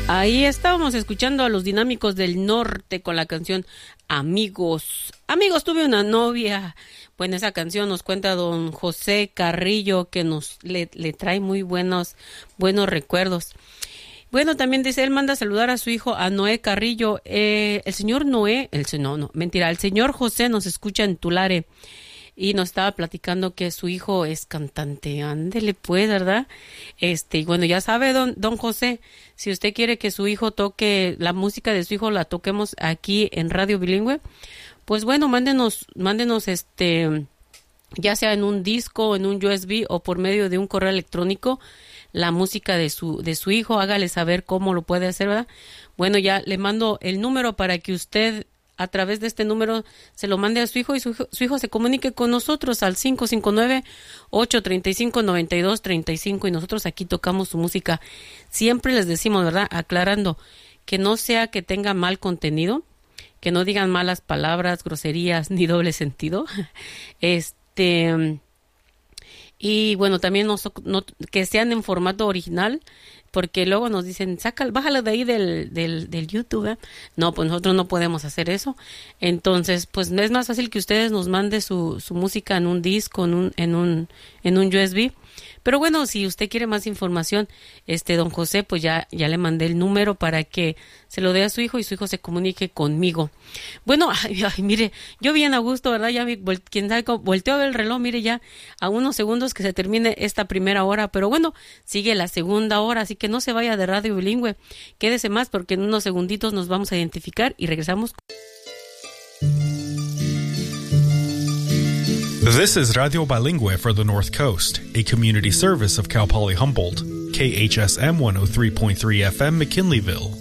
Ahí estábamos escuchando a los Dinámicos del Norte con la canción Amigos. Amigos, tuve una novia. Bueno, esa canción nos cuenta don José Carrillo, que le trae muy buenos recuerdos. Bueno, también dice, él manda a saludar a su hijo, a Noé Carrillo. El señor Noé, el señor José nos escucha en Tulare. Y nos estaba platicando que su hijo es cantante. Ándele pues, ¿verdad? Y bueno, ya sabe, don José, si usted quiere que su hijo toque la música de su hijo, la toquemos aquí en Radio Bilingüe, pues bueno, mándenos, ya sea en un disco, en un USB o por medio de un correo electrónico, la música de su hijo. Hágale saber cómo lo puede hacer, ¿verdad? Bueno, ya le mando el número para que usted, a través de este número, se lo mande a su hijo y su hijo se comunique con nosotros al 559-835-9235 y nosotros aquí tocamos su música. Siempre les decimos, ¿verdad? Aclarando, que no sea que tenga mal contenido, que no digan malas palabras, groserías ni doble sentido. Y bueno, también que sean en formato original, porque luego nos dicen, bájalo de ahí del YouTube, ¿eh? No, pues nosotros no podemos hacer eso. Entonces, pues es más fácil que ustedes nos manden su música en un disco, en un USB. Pero bueno, si usted quiere más información, don José, pues ya le mandé el número para que se lo dé a su hijo y su hijo se comunique conmigo. Bueno, ay, mire, yo bien a gusto, ¿verdad? Ya quién sabe, volteo a ver el reloj, mire, ya a unos segundos que se termine esta primera hora, pero bueno, sigue la segunda hora, así que no se vaya de Radio Bilingüe, quédese más porque en unos segunditos nos vamos a identificar y regresamos. This is Radio Bilingüe for the North Coast, a community service of Cal Poly Humboldt, KHSM 103.3 FM McKinleyville.